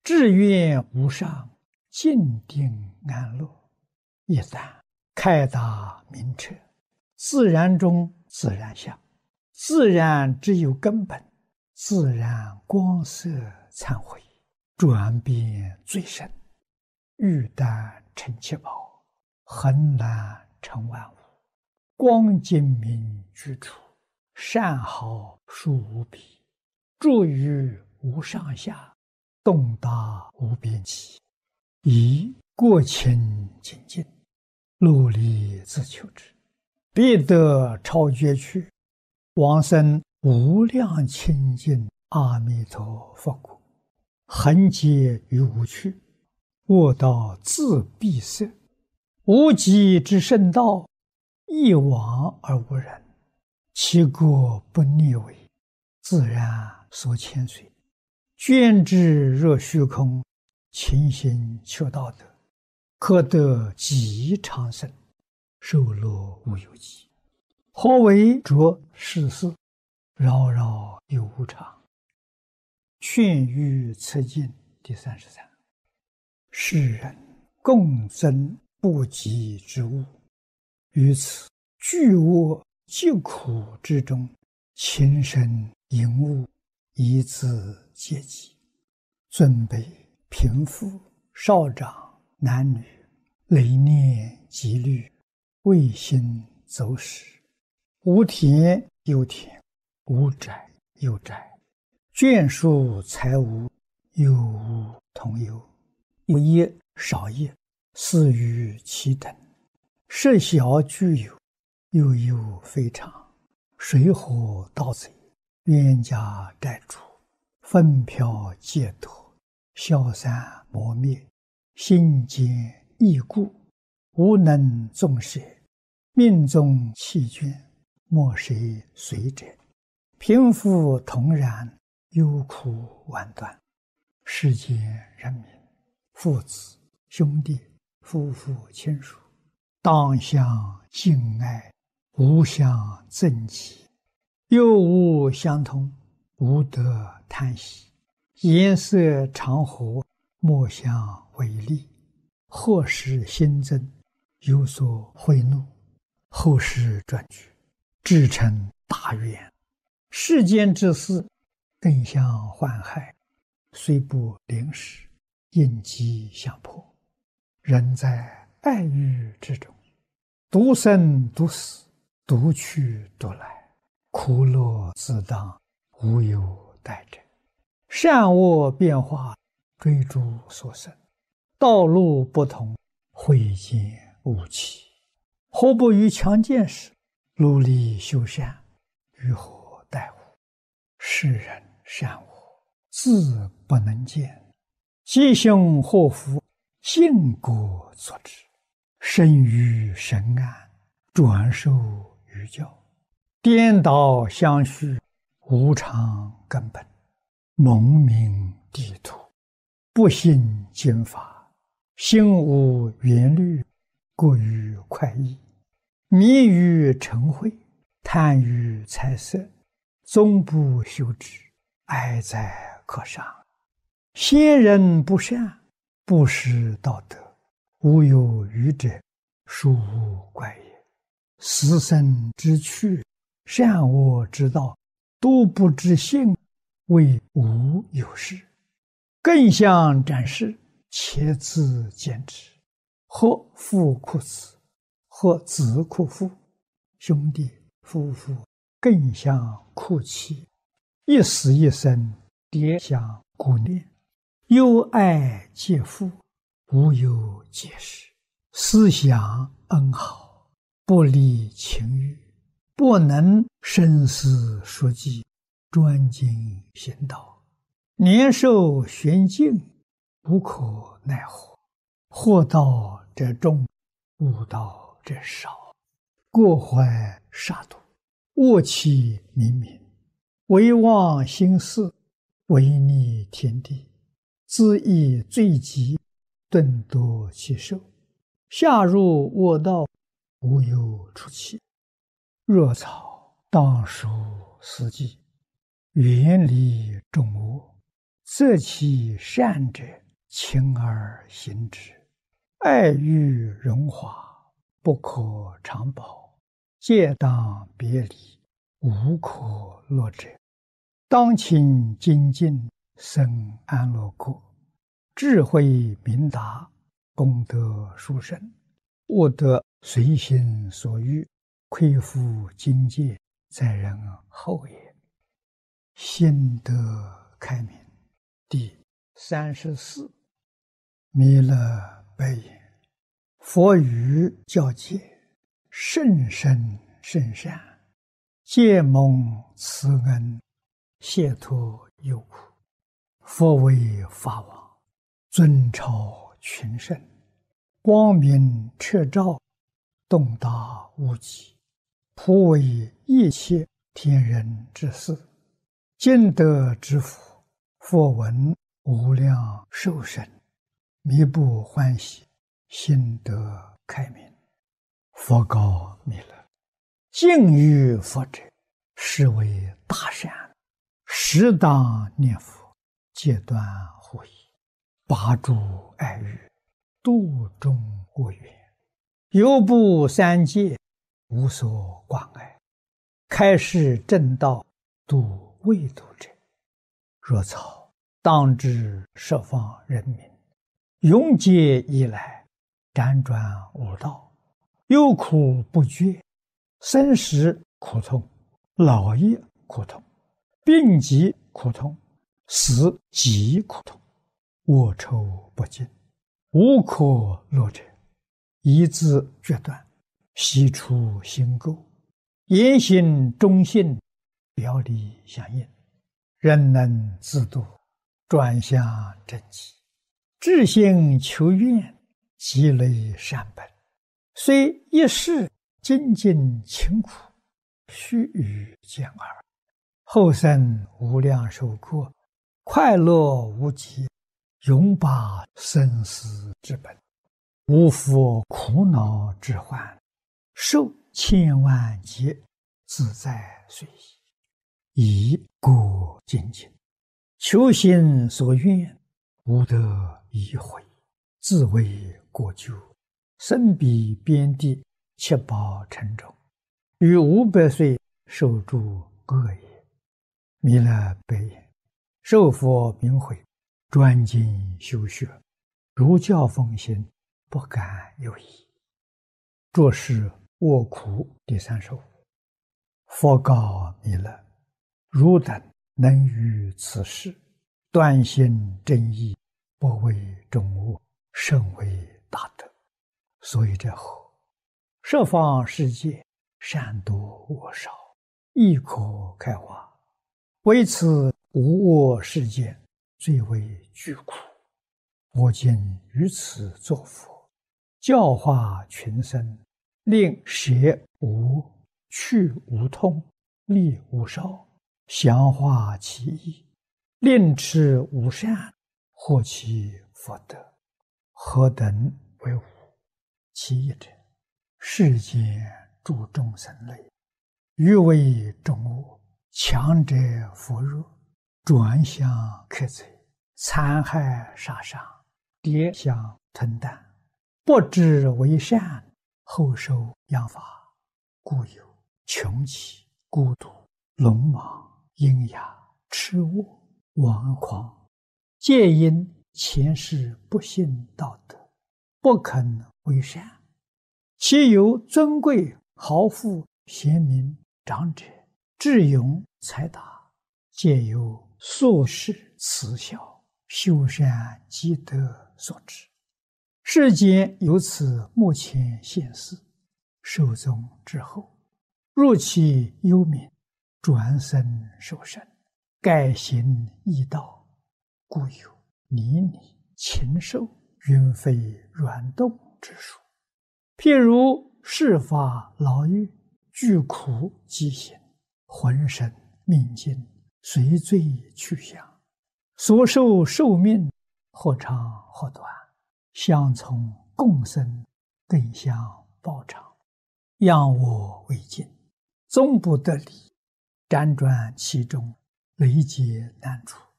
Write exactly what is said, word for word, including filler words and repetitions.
志愿无上，静定安乐。一旦开达明彻，自然中自然相，自然只有根本，自然光色忏悔，转变最深，欲淡成七宝，恒难成万物。光精明居处，善好殊无比，住于无上下，洞达无边际，以过清净净，努力自求之，必得超绝去，往生无量清净阿弥陀佛国。恒劫于无趣，卧道自闭塞，无极之圣道，一往而无人，其过不逆违，自然所牵随。捐之若虚空，勤行求道德，可得极长生，受乐无有极。何为着世事，扰扰有无常。劝喻此经第三十三。世人共争不及之物，于此巨恶疾苦之中，情深淫恶，以自戒己。尊卑贫富少长男女，累念积虑，未心走使，无田有田，无宅有宅，眷属财物，有无同有，有业少业，似于其等，设小具有，又有非常，水火盗贼，冤家债主，纷飘戒脱，消散磨灭，心坚易固，无能纵舍，命中弃捐，莫谁随者。贫富同然，忧苦万端。世间人民，父子兄弟夫妇亲属，当相敬爱，无相憎忌，又无相同，无得贪喜。颜色常和，莫相违逆。或使新增，有所贿赂，后世转举，至成大愿。世间之事，更相患害，虽不临时，应机相迫。人在爱欲之中，独生独死，独去独来，苦乐自当，无有待者。善恶变化，追逐所生，道路不同，慧见无期。何不于强健时，努力修善，于何待乎？世人善恶，自不能见，吉凶祸福，因果作之。生于神安，转受于教，颠倒相续，无常根本，蒙名地土，不信经法，心无缘虑，过于快意，迷于嗔恚，贪于财色，终不修之，哀哉可伤。先人不善，不识道德，无有余者，殊无怪也。死生之趣，善恶之道，都不知性，谓无有事。更相展示，且自见之。或父哭子，或子哭父，兄弟夫妇更相哭泣，一死一生，迭相顾念，忧爱皆父，无有解释。思想恩好，不离情欲，不能深思熟记，专精行道，年寿玄静，无可奈何。惑道者众，悟道者少。过怀杀戮，恶气冥冥，唯忘心事，违逆天地，自意罪极，顿夺其寿。下入恶道，无有出期。若草当属死寂，远离众恶， 择其善者，亲而行之。爱欲荣华，不可长保，戒当别离，无可乐者。当勤精进，生安乐国。智慧明达，功德殊胜，悟得随心所欲，亏负境界，在人后也。心得开明。第三十四，弥勒白言：佛语教戒，甚深甚善，皆蒙慈恩，解脱忧苦。佛为法王，尊超群圣，光明彻照，洞达无极，普为一切天人之事。今得之福，佛闻无量寿生，弥不欢喜，心得开明。佛告弥勒：敬于佛者，是为大善，适当念佛，戒断护疑，拔诸爱欲，度众恶缘，犹不三界，无所关爱，开示正道，度未度者。若草当知十方人民，永劫以来，辗转无道，忧苦不绝，生死苦痛，老业苦痛，病疾苦痛，死极苦痛，卧愁不尽，无可乐者。一字决断，悉出心垢，言行忠信，表里相应，人能自度，转向正极，至心求愿，积累善本，虽一世精进勤苦，须臾见耳，后生无量寿过，快乐无极，永拔生死之本，无复苦恼之患，受千万劫，自在随意，以故精进，求心所愿，无得已悔，自为过咎，身彼边地，七宝沉重，于五百岁受诸恶也。弥勒白言：受佛名诲，专精修学，如教奉行，不敢有疑。作是卧苦第三十五。佛告弥勒：汝等能于此事，断心正义，不为众恶，甚为大德。所以者何？十方世界，善多恶少，亦可开化。为此无我世界，最为巨苦。我今于此作佛，教化群生，令舍无、去无痛，利无少，详化其意，令持无善，获其福德。何等为无？其一者，世间诸众生类，欲为众恶，强者扶弱，转向克贼，残害杀伤，跌相吞啖，不知为善，后受殃罚，故有穷奇、孤独、聋盲、阴哑、痴卧、顽狂，皆因前世不信道德，不肯为善。其有尊贵、豪富、贤明、长者、智勇、才达，皆由宿世慈孝、修善积德所致。世间由此目前现世，寿终之后，入其幽冥，转生受生，改行异道，故有泥泞、禽兽、云飞软动之说。譬如世法牢狱，具苦极刑，浑身命尽，随罪去向，所受寿命或长或短，相从共生，更相报偿，仰我为镜，终不得离，辗转其中，累劫难除。